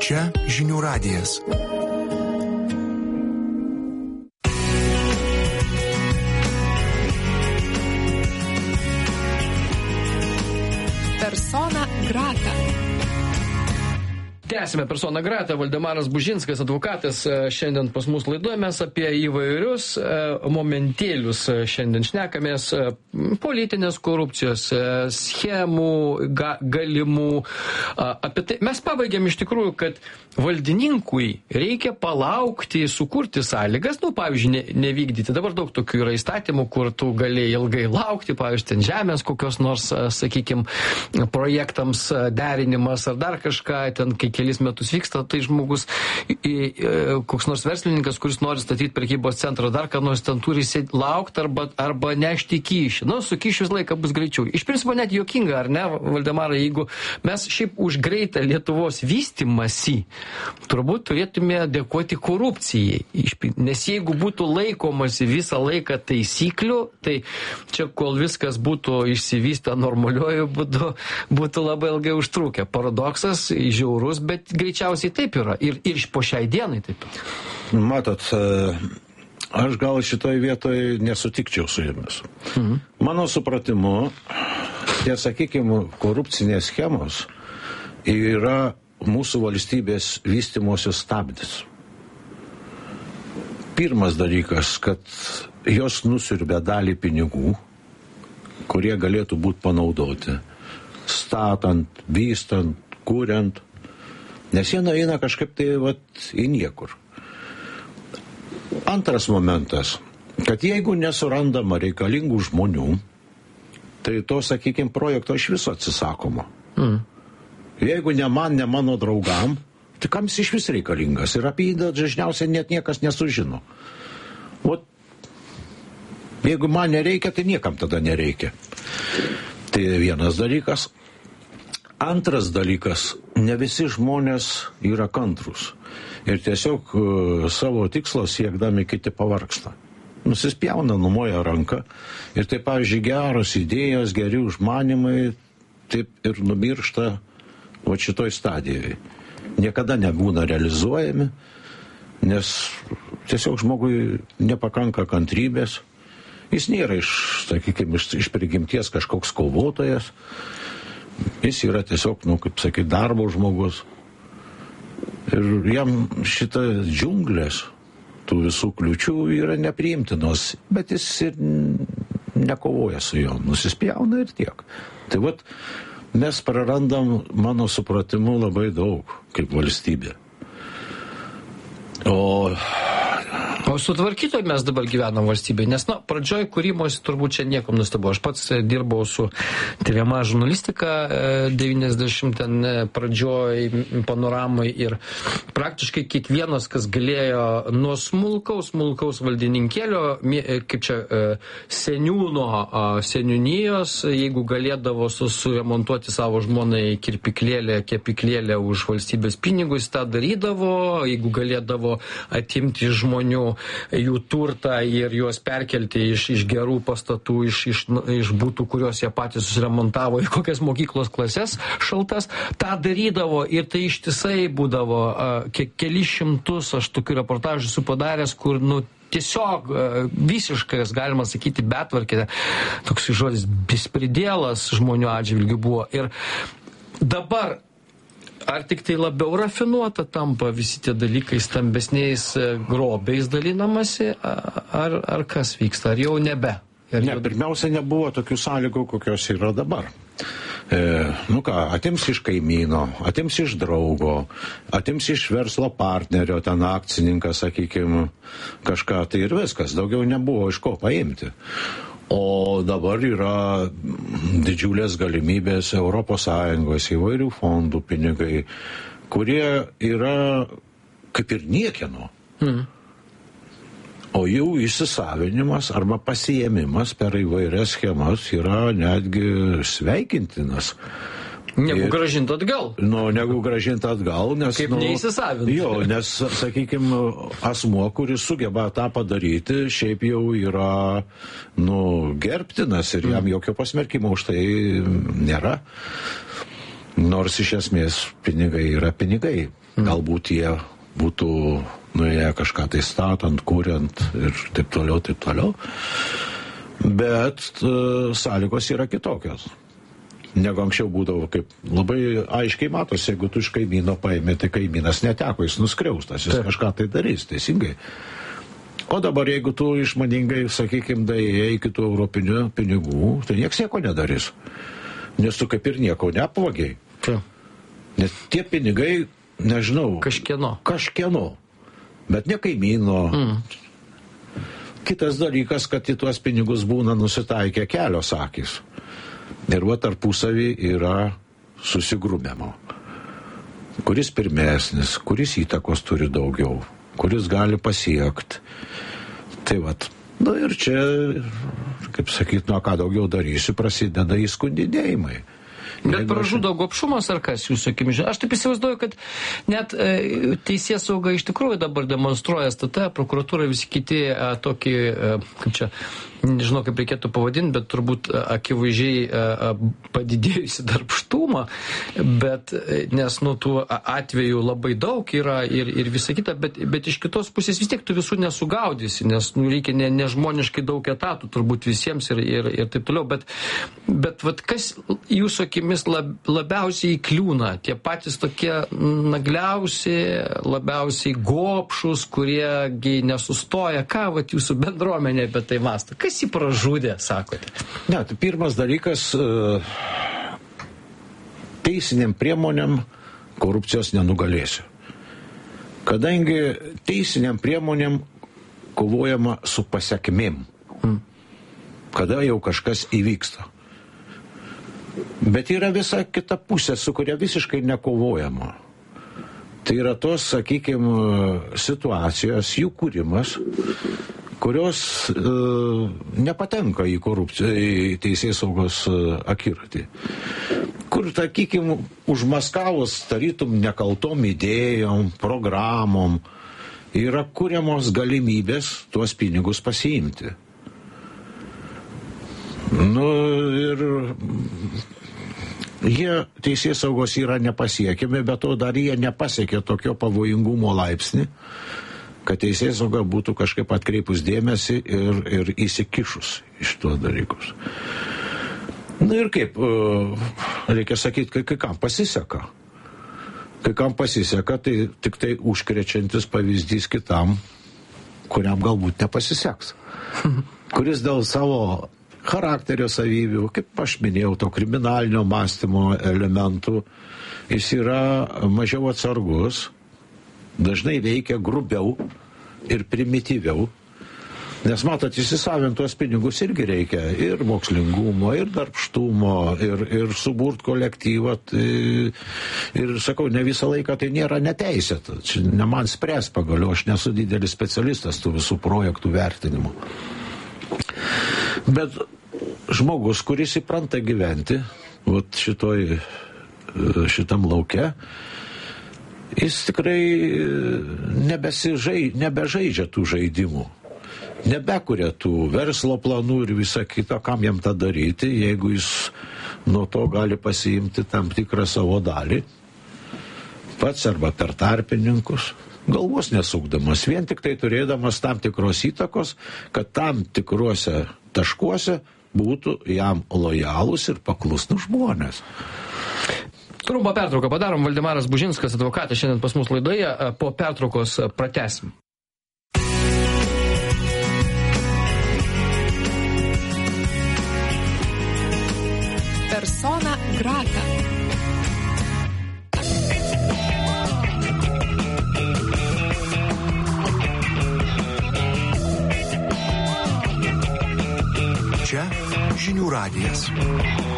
Čia Žinių radijas. Persona grata. Tęsime Persona grata. Valdemaras Bužinskas, advokatas, šiandien pas mus laidoje. Mes apie įvairius momentėlius šiandien šnekamės. Politinės korupcijos, schemų, galimų. Apie tai mes pabaigėm iš tikrųjų, kad valdininkui reikia palaukti, sukurti sąlygas, pavyzdžiui, nevykdyti. Dabar daug tokių yra įstatymų, kur tu gali ilgai laukti, pavyzdžiui, ten žemės kokios nors, sakykime, projektams derinimas ar dar kažką, ten kai kelis metus vyksta, tai žmogus, koks nors verslininkas, kuris nori statyti prekybos centrą, dar ką nors ten turi laukti arba nešti kyšį. Su kyšiu visą laiką bus greičiau. Iš principo net juokinga, ar ne, Valdemarai, jeigu mes šiaip už greitą Lietuvos vystymąsi, turbūt turėtume dėkoti korupcijai. Nes jeigu būtų laikomasi visą laiką taisyklių, tai čia kol viskas būtų išsivystę normaliuoju būdu, būtų labai ilgai užtrukę. Paradoksas, žiaurus, bet greičiausiai taip yra. Ir po šiai dienai taip yra. Matot, aš gal šitoj vietoj nesutikčiau su jumis. Mano supratimu, tie, sakykime, korupcinės schemos yra mūsų valstybės vystymosi stabdis. Pirmas dalykas, kad jos nusiurbia dalį pinigų, kurie galėtų būti panaudoti, statant, vystant, kuriant, nes jie nueina kažkaip tai į niekur. Antras momentas, kad jeigu nesurandama reikalingų žmonių, tai to, sakykime, projekto iš viso atsisakoma. Jeigu ne man, ne mano draugam, tai kam jis iš vis reikalingas? Ir apie jį dažniausiai net niekas nesužino. Jeigu man nereikia, tai niekam tada nereikia. Tai vienas dalykas. Antras dalykas, ne visi žmonės yra kantrus. Ir tiesiog savo tikslo siekdami kiti pavargsta. Nusispjauna, numoja ranką. Ir tai, pavyzdžiui, geros idėjos, geri užmanimai, taip ir numiršta šitoj stadijoje. Niekada nebūna realizuojami, nes tiesiog žmogui nepakanka kantrybės. Jis nėra iš prigimties kažkoks kovotojas. Jis yra tiesiog, kaip sakyti, darbo žmogus. Ir jam šita džiunglės, tų visų kliučių yra nepriimtinos, bet jis ir nekovoja su juo, nusispjauna ir tiek. Tai mes prarandam, mano supratimu, labai daug kaip valstybė. O sutvarkytoj mes dabar gyvenam valstybėje, nes, pradžioj kūrimosi turbūt čia niekam nustebo. Aš pats dirbau su tyriama žurnalistika 90 ten pradžioj panoramai ir praktiškai kiekvienas, kas galėjo nuo smulkaus valdininkėlio, kaip čia seniūno seniūnijos, jeigu galėdavo suremontuoti savo žmonai kirpiklėlę, kepiklėlę už valstybės pinigus, tą darydavo, jeigu galėdavo atimti žmonių jų turtą ir juos perkelti iš gerų pastatų, iš būtų, kuriuos jie patys susiremontavo į kokias mokyklos klases šaltas, tą darydavo ir tai ištisai būdavo kelis šimtus, aš tokių reportažų esu padaręs, kur, tiesiog visiškas, galima sakyti, betvarkė, toks žodis, bespridėlas žmonių atžvilgių buvo. Ir dabar ar tik tai labiau rafinuota tampa visi tie dalykai stambesniais grobiais dalinamasi, ar kas vyksta, ar jau nebe? Pirmiausia, nebuvo tokių sąlygų, kokios yra dabar. Atims iš kaimyno, atims iš draugo, atims iš verslo partnerio, ten akcininkas, sakykime, kažką, tai ir viskas, daugiau nebuvo iš ko paimti. O dabar yra didžiulės galimybės ES įvairių fondų pinigai, kurie yra kaip ir niekieno. O jų įsisavinimas arba pasiėmimas per įvairias schemas yra netgi sveikintinas. Negu grąžinti atgal. Negu grąžinti atgal, nes... Kaip neįsisavinti. Nes, sakykime, asmuo, kuris sugeba tą padaryti, šiaip jau yra, gerbtinas ir jam jokio pasmerkimo už tai nėra. Nors iš esmės pinigai yra pinigai. galbūt jie būtų nuėję kažką tai statant, kuriant ir taip toliau. Bet sąlygos yra kitokios. Negu anksčiau būdavo, kaip labai aiškiai matosi, jeigu tu iš kaimyno paėmė, tai kaimynas neteko, jis nuskriaustas, jis kažką tai darys, teisingai. O dabar, jeigu tu išmaningai, sakykime, daėjai iki tų europinių pinigų, tai nieks nieko nedarys. Nes tu kaip ir nieko neapvagiai. Nes tie pinigai, nežinau, kažkieno, bet ne kaimyno. Kitas dalykas, kad į tuos pinigus būna nusitaikę kelios akys. Ir va tarpusavį yra susigrūmimo. Kuris pirmesnis, kuris įtakos turi daugiau, kuris gali pasiekti. Tai vat, ir čia, kaip sakyt, nuo ką daugiau darysiu, prasideda įskundinėjimai. Bet pražudo gobšumas ar kas jūsų akimis? Aš taip įsivaizduoju, kad net teisėsauga iš tikrųjų dabar demonstruoja STT, prokuratūra, visi kiti tokį, kaip čia, nežinau kaip reikėtų pavadinti, bet turbūt akivaizdžiai padidėjusi darbštumą, bet nes tų atvejų labai daug yra ir visa kita, bet iš kitos pusės vis tiek tu visų nesugaudysi, nes reikia nežmoniškai daug etatų turbūt visiems ir taip toliau, bet vat kas jūsų akimis labiausiai įkliūna, tie patys tokie nagliausi, labiausiai gobšus, kuriegi nesustoja, ką vat jūsų bendruomenė apie tai mąsto? Kas jį pražudė, sakote? Ne, tai pirmas dalykas, teisiniam priemonėm korupcijos nenugalėsiu. Kadangi teisiniam priemonėm kovojama su pasekmėm, kada jau kažkas įvyksta. Bet yra visa kita pusė, su kuria visiškai nekovojama. Tai yra tos, sakykime, situacijos, jų kūrimas, kurios nepatenka į korupciją, į teisėsaugos akiratį. Kur, sakykime, užmaskavus tarytum nekaltom idėjom, programom, yra kuriamos galimybės tuos pinigus pasiimti. Ir jie teisėsaugos yra nepasiekiami, bet to dar jie nepasiekė tokio pavojingumo laipsnį, kad teisėsauga būtų kažkaip atkreipus dėmesį ir įsikišus iš tuos dalykus. Ir kaip, reikia sakyti, kai kam pasiseka. Kai kam pasiseka, tai tik tai užkrečiantis pavyzdys kitam, kuriam galbūt nepasiseks. Kuris dėl savo charakterio savybių, kaip aš minėjau, to kriminalinio mąstymo elementų, jis yra mažiau atsargus, dažnai veikia grubiau ir primityviau, nes matot, įsisavinti tuos pinigus irgi reikia ir mokslingumo, ir darbštumo, ir suburt kolektyvą, ir sakau, ne visą laiką tai nėra neteisėta, čia ne man spręs pagaliau, aš nesu didelis specialistas tų visų projektų vertinimų. Bet žmogus, kuris įpranta gyventi šitam lauke, jis tikrai nebežaidžia tų žaidimų, nebekuria tų verslo planų ir visa kita, kam jam tą daryti, jeigu jis nuo to gali pasiimti tam tikrą savo dalį, pats arba per tarpininkus, galvos nesukdamas, vien tik tai turėdamas tam tikros įtakos, kad tam tikruose taškuose būtų jam lojalūs ir paklusnūs žmonės. Trumpą pertrauką padarom. Valdemaras Bužinskas, advokatas, šiandien pas mus laidoje. Po pertraukos pratęsim. Persona grata. Čia Žinių radijas.